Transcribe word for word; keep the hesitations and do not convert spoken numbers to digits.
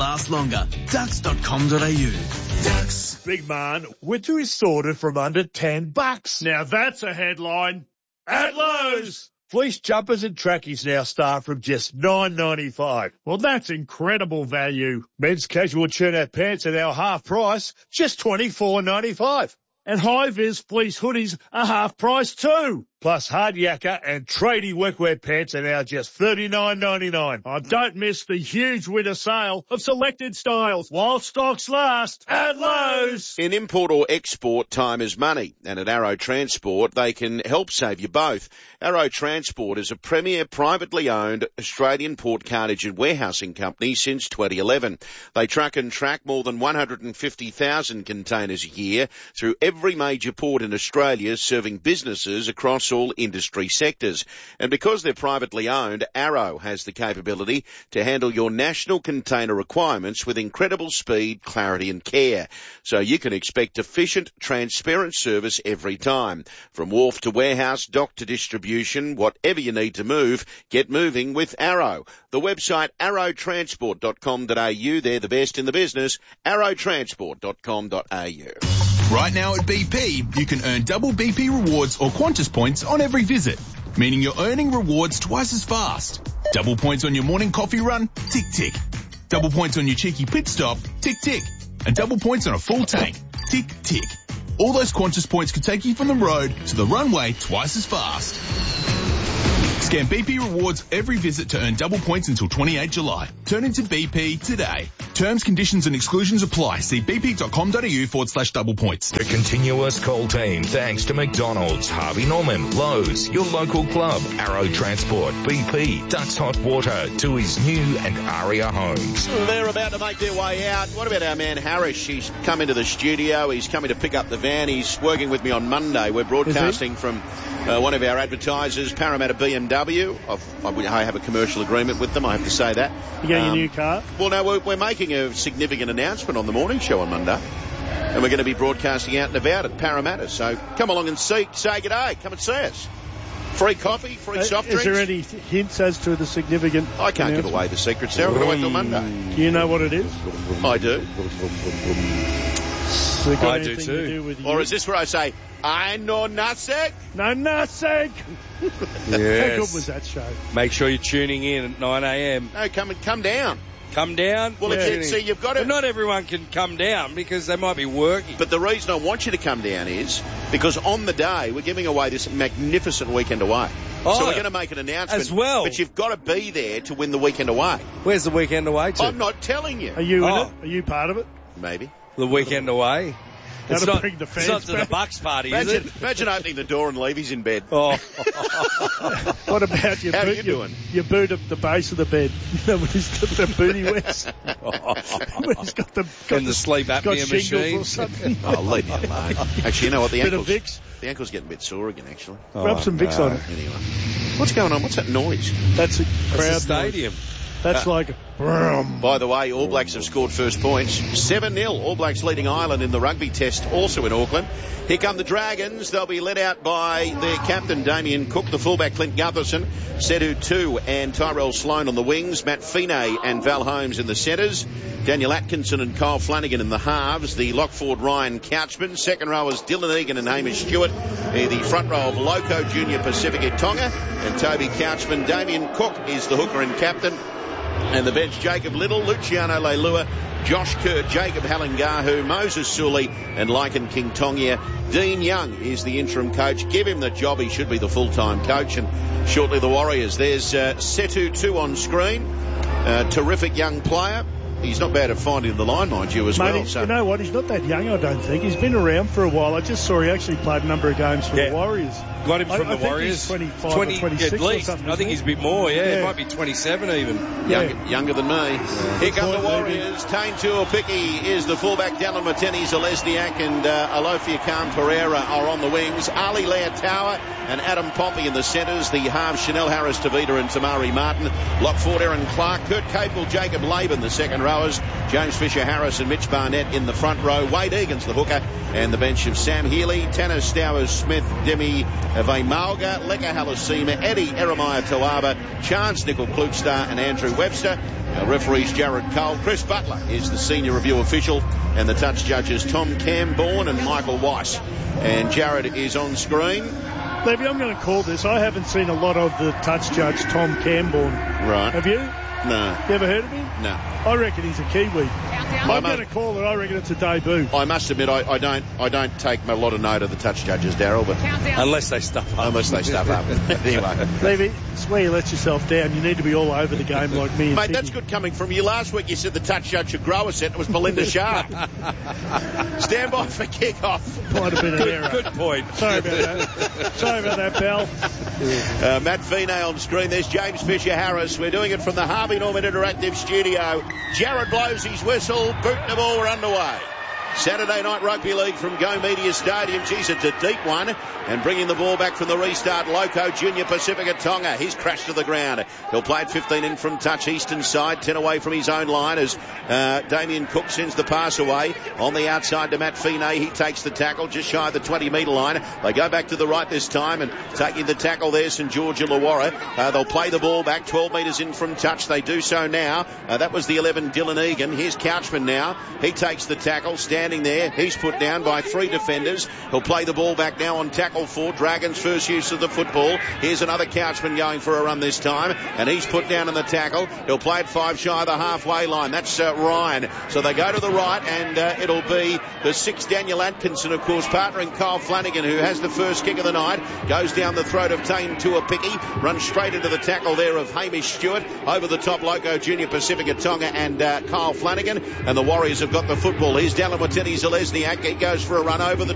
last longer. ducks dot com dot a u. Ducks. Big man, winter is sorted from under ten bucks. Now that's a headline. At Lowe's. Fleece jumpers and trackies now start from just nine ninety-five. Well, that's incredible value. Men's casual turnout pants are now half price, just twenty-four ninety-five. And high-vis fleece hoodies are half price too. Plus hard yakka and tradie workwear pants are now just thirty-nine ninety-nine. Oh, don't miss the huge winter sale of selected styles while stocks last at Lowe's. In import or export, time is money. And at Arrow Transport, they can help save you both. Arrow Transport is a premier privately owned Australian port cartage and warehousing company since twenty eleven. They truck and track more than one hundred fifty thousand containers a year through every major port in Australia, serving businesses across all industry sectors. And because they're privately owned, Arrow has the capability to handle your national container requirements with incredible speed, clarity and care. So you can expect efficient, transparent service every time. From wharf to warehouse, dock to distribution, whatever you need to move, get moving with Arrow. The website arrow transport dot com dot a u, they're the best in the business, arrow transport dot com dot a u. Right now at B P, you can earn double B P rewards or Qantas points on every visit, meaning you're earning rewards twice as fast. Double points on your morning coffee run? Tick, tick. Double points on your cheeky pit stop? Tick, tick. And double points on a full tank? Tick, tick. All those Qantas points could take you from the road to the runway twice as fast. Scan B P rewards every visit to earn double points until twenty-eighth of July. Turn into B P today. Terms, conditions and exclusions apply. See bp.com.au forward slash double points. The continuous call team, thanks to McDonald's, Harvey Norman, Lowe's, your local club, Arrow Transport, B P, Ducks Hot Water, Tui's New and Aria Homes. They're about to make their way out. What about our man Harris? He's come into the studio. He's coming to pick up the van. He's working with me on Monday. We're broadcasting from uh, one of our advertisers, Parramatta B M W. I've, I have a commercial agreement with them, I have to say that. You got um, your new car? Well, no, we're, we're making a significant announcement on the morning show on Monday. And we're going to be broadcasting out and about at Parramatta. So come along and see, say g'day. Come and see us. Free coffee, free uh, soft is drinks. Is there any hints as to the significant I can't give away the secrets there. I've got to wait till Monday. Do you know what it is? I do. So got I do too. To do with Or you? is this where I say, I know nothing? No, nothing. Yes. How good was that show? Make sure you're tuning in at nine a.m. No, come and come down. Come down. Well, Yeah. if you, see, you've got to... But not everyone can come down because they might be working. But the reason I want you to come down is because on the day we're giving away this magnificent weekend away. Oh, so we're going to make an announcement. as well. But you've got to be there to win the weekend away. Where's the weekend away to? I'm not telling you. Are you in Oh. it? Are you part of it? Maybe. The weekend away. It's Gotta not, bring the it's fans not to the back. Bucks party, Imagine, is it? imagine opening the door and Levy's in bed. Oh. What about your How boot? you your, doing? Your boot at the base of the bed. You know, when he's got the booty wears. When he's got the got And the sleep got apnea shingles machine. or something. Oh, leave me alone. Actually, you know what? The Bit of ankle's, Vicks. the ankle's getting a bit sore again, actually. Rub some Vicks no. on it. Anyway. What's going on? What's that noise? That's a It's crowd the stadium. noise. That's Uh, like brum. By the way, All Blacks have scored first points. seven nil. All Blacks leading Ireland in the rugby test, also in Auckland. Here come the Dragons. They'll be led out by their captain, Damien Cook, the fullback, Clint Gutherson, Sedu two and Tyrell Sloan on the wings, Matt Finney and Val Holmes in the centres, Daniel Atkinson and Kyle Flanagan in the halves, the Lockford Ryan Couchman, second rowers Dylan Egan and Hamish Stewart, the front row of Loco Junior Pacific Tonga, and Toby Couchman. Damien Cook is the hooker and captain. And the bench, Jacob Little, Luciano Leilua, Josh Kerr, Jacob Halangahu, Moses Sully and Lycan King Tongia. Dean Young is the interim coach. Give him the job. He should be the full-time coach. And shortly the Warriors. There's uh, Setu two on screen. Uh, terrific young player. He's not bad at finding the line, mind you, as Mate, well. he- So. you know what? He's not that young, I don't think. He's been around for a while. I just saw he actually played a number of games for Yeah. the Warriors. Got him I- from I the think Warriors. he's twenty-five twenty or twenty-six at or least. something, I think he's isn't a bit more, yeah. Yeah. It might be twenty-seven even. Younger, Yeah. younger than me. Here come the Point, Warriors. Tane Tuapiki is the fullback. Dallin Mateni, Zalesniak and uh, Alofia Khan Pereira are on the wings. Ali Leotawa and Adam Pompey in the centres. The halves, Chanel Harris, Tavita and Tamari Martin. Lockford, Aaron Clark. Kurt Capel, Jacob Laban, the second row. rowers. James Fisher-Harris and Mitch Barnett in the front row. Wade Egan's the hooker. And the bench of Sam Healy, Tanner Stowers-Smith, Demi Vaimalga, Leka Halasima, Eddie Eremiah Tawaba, Chance Nickel Klugstar and Andrew Webster. Our referees Jared Cole. Chris Butler is the senior review official, and the touch judges Tom Camborne and Michael Weiss. And Jared is on screen. Levy, I'm going to call this. I haven't seen a lot of the touch judge Tom Camborne. Right. Have you? No. You ever heard of him? No. I reckon he's a Kiwi. I I'm going to call it. I reckon it's a debut. I must admit, I, I don't I don't take a lot of note of the touch judges, Daryl, but Unless they stuff up. unless they stuff up. Anyway. Levy, it's where you let yourself down. You need to be all over the game like me and Mate, Vicky. that's good coming from you. Last week you said the touch judge should grow a set. It was Belinda Sharp. Stand by for kick-off. Might have been an error. Good point. Sorry about that. Sorry about that, pal. Uh, Matt Feeney on screen. There's James Fisher-Harris. We're doing it from the Harvey Norman Interactive Studio. Jared blows his whistle. Boot the ball. We're underway. Saturday Night Rugby League from Go Media Stadium. Geez, it's a deep one. And bringing the ball back from the restart, Loco Junior Pacifica Tonga. He's crashed to the ground. He'll play it fifteen in from touch, eastern side, ten away from his own line as uh, Damien Cook sends the pass away. On the outside to Matt Feeney. He takes the tackle just shy of the twenty metre line. They go back to the right this time and taking the tackle there, St George Illawarra. Uh, they'll play the ball back twelve metres in from touch. They do so now. Uh, that was the eleven, Dylan Egan. Here's Couchman now. He takes the tackle, standing there. He's put down by three defenders. He'll play the ball back now on tackle four. Dragons' first use of the football. Here's another Couchman going for a run this time, and he's put down in the tackle. He'll play it five shy of the halfway line. That's uh, Ryan. So they go to the right, and uh, it'll be the six, Daniel Atkinson, of course, partnering Kyle Flanagan, who has the first kick of the night. Goes down the throat of Tane Tuapicky. Runs straight into the tackle there of Hamish Stewart. Over the top, Loco Junior Pacifica Tonga and uh, Kyle Flanagan. And the Warriors have got the football. Here's Dallin Watini Zalesniak. He goes for a run over the